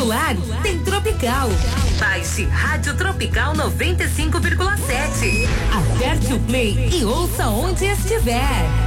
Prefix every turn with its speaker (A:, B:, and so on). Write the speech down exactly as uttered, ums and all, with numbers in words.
A: celular, tem Tropical. Baixe Rádio Tropical noventa e cinco vírgula sete. Aperte o play e ouça onde estiver.